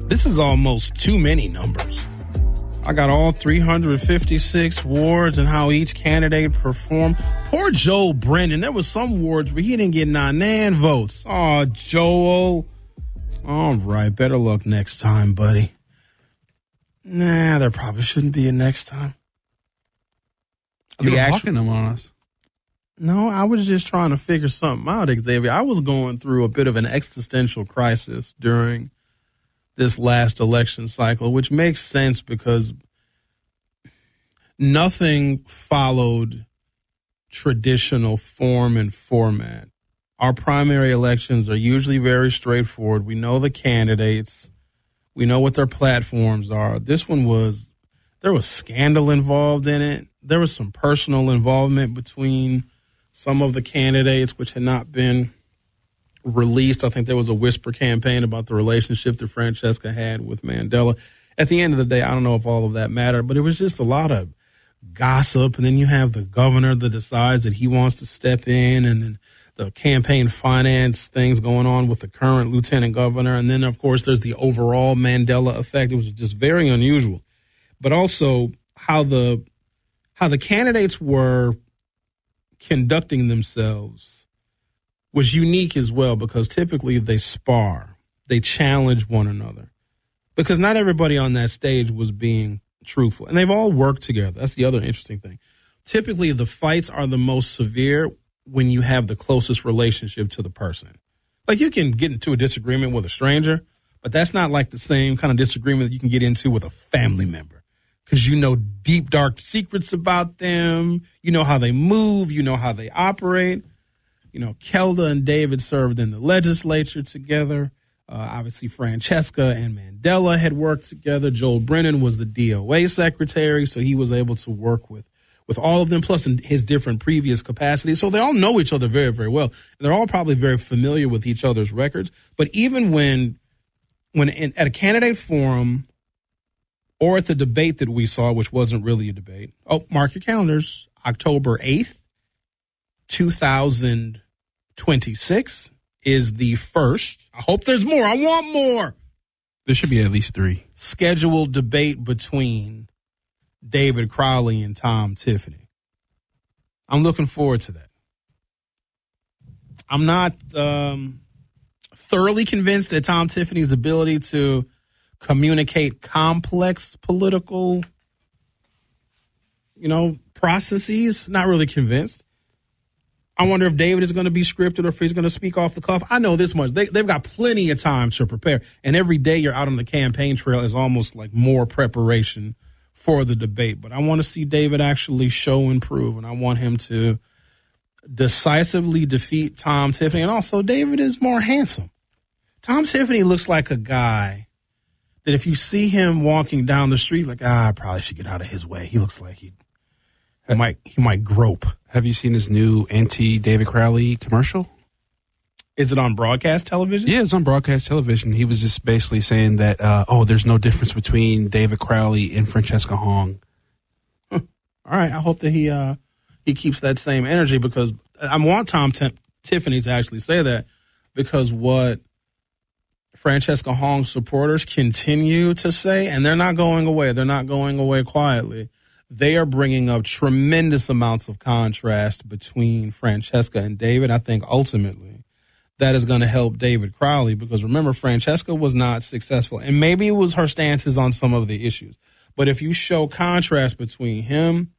This is almost too many numbers. I got all 356 wards and how each candidate performed. Poor Joel Brennan. There was some wards where he didn't get none votes. Oh, Joel. All right. Better luck next time, buddy. Nah, there probably shouldn't be a next time. You were blocking them on us. No, I was just trying to figure something out, Xavier. I was going through a bit of an existential crisis during this last election cycle, which makes sense because nothing followed traditional form and format. Our primary elections are usually very straightforward. We know the candidates. We know what their platforms are. This one there was scandal involved in it. There was some personal involvement between some of the candidates, which had not been released. I think there was a whisper campaign about the relationship that Francesca had with Mandela. At the end of the day, I don't know if all of that mattered, but it was just a lot of gossip. And then you have the governor that decides that he wants to step in, and then the campaign finance things going on with the current lieutenant governor. And then, of course, there's the overall Mandela effect. It was just very unusual. But also how the candidates were conducting themselves was unique as well, because typically they spar, they challenge one another, because not everybody on that stage was being truthful, and they've all worked together. That's the other interesting thing. Typically the fights are the most severe when you have the closest relationship to the person. Like, you can get into a disagreement with a stranger, but that's not like the same kind of disagreement that you can get into with a family member, because you know deep, dark secrets about them. You know how they move. You know how they operate. You know, Kelda and David served in the legislature together. Obviously, Francesca and Mandela had worked together. Joel Brennan was the DOA secretary, so he was able to work with all of them, plus in his different previous capacities. So they all know each other very, very well. And they're all probably very familiar with each other's records. But even when at a candidate forum or at the debate that we saw, which wasn't really a debate. Oh, mark your calendars. October 8th, 2026 is the first. I hope there's more. I want more. There should be at least 3. Scheduled debate between David Crowley and Tom Tiffany. I'm looking forward to that. I'm not thoroughly convinced that Tom Tiffany's ability to communicate complex political, processes, not really convinced. I wonder if David is going to be scripted or if he's going to speak off the cuff. I know this much. They've got plenty of time to prepare. And every day you're out on the campaign trail is almost like more preparation for the debate. But I want to see David actually show and prove, and I want him to decisively defeat Tom Tiffany. And also, David is more handsome. Tom Tiffany looks like a guy that if you see him walking down the street, like, I probably should get out of his way. He looks like he might grope. Have you seen his new anti-David Crowley commercial? Is it on broadcast television? Yeah, it's on broadcast television. He was just basically saying that, there's no difference between David Crowley and Francesca Hong. All right. I hope that he keeps that same energy, because I want Tom Tiffany to actually say that, because what Francesca Hong supporters continue to say, and they're not going away. They're not going away quietly. They are bringing up tremendous amounts of contrast between Francesca and David. I think ultimately that is going to help David Crowley, because remember, Francesca was not successful, and maybe it was her stances on some of the issues. But if you show contrast between him